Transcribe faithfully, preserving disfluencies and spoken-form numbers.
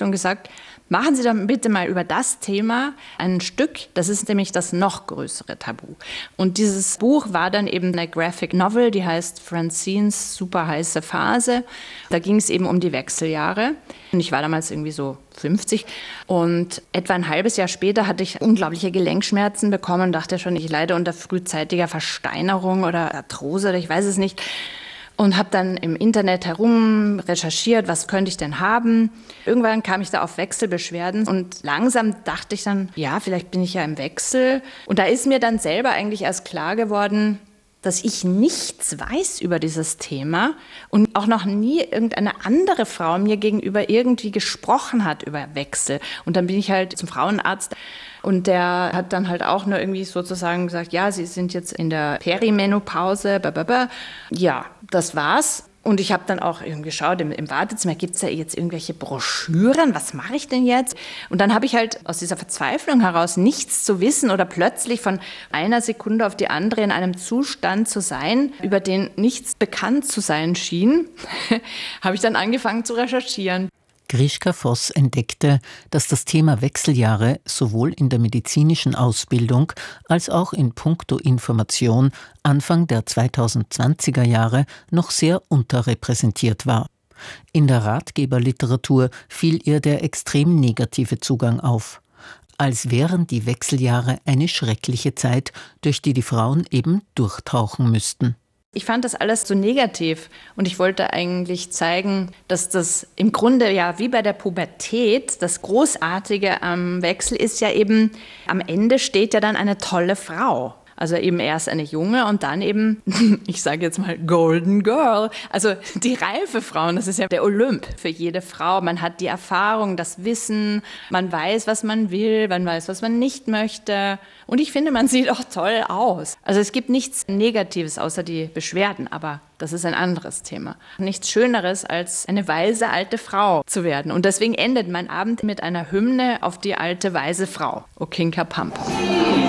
und gesagt, machen Sie doch bitte mal über das Thema ein Stück, das ist nämlich das noch größere Tabu. Und dieses Buch war dann eben eine Graphic Novel, die heißt Francines super heiße Phase. Da ging es eben um die Wechseljahre. Und ich war damals irgendwie so fünfzig. Und etwa ein halbes Jahr später hatte ich unglaubliche Gelenkschmerzen bekommen und dachte schon, ich leide unter frühzeitiger Versteinerung oder Arthrose oder ich weiß es nicht. Und habe dann im Internet herum recherchiert, was könnte ich denn haben. Irgendwann kam ich da auf Wechselbeschwerden und langsam dachte ich dann, ja, vielleicht bin ich ja im Wechsel. Und da ist mir dann selber eigentlich erst klar geworden, dass ich nichts weiß über dieses Thema und auch noch nie irgendeine andere Frau mir gegenüber irgendwie gesprochen hat über Wechsel. Und dann bin ich halt zum Frauenarzt und der hat dann halt auch nur irgendwie sozusagen gesagt, ja, Sie sind jetzt in der Perimenopause, blablabla. Ja, das war's. Und ich habe dann auch irgendwie geschaut, im, im Wartezimmer gibt es da jetzt irgendwelche Broschüren, was mache ich denn jetzt? Und dann habe ich halt aus dieser Verzweiflung heraus, nichts zu wissen oder plötzlich von einer Sekunde auf die andere in einem Zustand zu sein, über den nichts bekannt zu sein schien, habe ich dann angefangen zu recherchieren. Grischka Voss entdeckte, dass das Thema Wechseljahre sowohl in der medizinischen Ausbildung als auch in puncto Information Anfang der zweitausendzwanziger Jahre noch sehr unterrepräsentiert war. In der Ratgeberliteratur fiel ihr der extrem negative Zugang auf. Als wären die Wechseljahre eine schreckliche Zeit, durch die die Frauen eben durchtauchen müssten. Ich fand das alles so negativ und ich wollte eigentlich zeigen, dass das im Grunde ja wie bei der Pubertät, das Großartige am Wechsel ist ja eben, am Ende steht ja dann eine tolle Frau. Also eben erst eine junge und dann eben, ich sage jetzt mal, Golden Girl. Also die reife Frau, und das ist ja der Olymp für jede Frau. Man hat die Erfahrung, das Wissen, man weiß, was man will, man weiß, was man nicht möchte. Und ich finde, man sieht auch toll aus. Also es gibt nichts Negatives außer die Beschwerden, aber das ist ein anderes Thema. Nichts Schöneres, als eine weise alte Frau zu werden. Und deswegen endet mein Abend mit einer Hymne auf die alte weise Frau, O King Kapampa.